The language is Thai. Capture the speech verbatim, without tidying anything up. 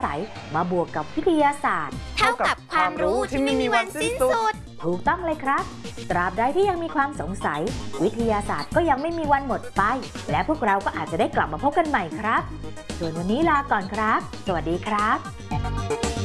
ใสมาบวกกับวิทยาศาสตร์เท่ากับความรู้ที่ไม่มีวันสิ้นสุดถูกต้องเลยครับตราบใดที่ยังมีความสงสัยวิทยาศาสตร์ก็ยังไม่มีวันหมดไปและพวกเราก็อาจจะได้กลับมาพบกันใหม่ครับส่วนวันนี้ลาก่อนครับสวัสดีครับ